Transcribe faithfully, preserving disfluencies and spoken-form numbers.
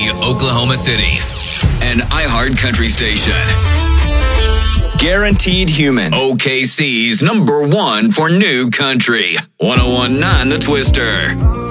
C, Oklahoma City. An iHeart Country station. Guaranteed Human. O K C's number one for new country. one oh one point nine The Twister.